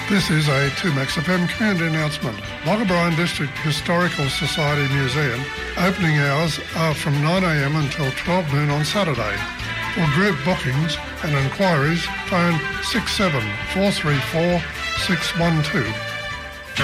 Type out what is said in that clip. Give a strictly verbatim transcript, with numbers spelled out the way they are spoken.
This is a two Max F M community announcement. Wagga Bryan District Historical Society Museum opening hours are from nine a m until twelve noon on Saturday. For group bookings and inquiries, phone six seven four three four six one two.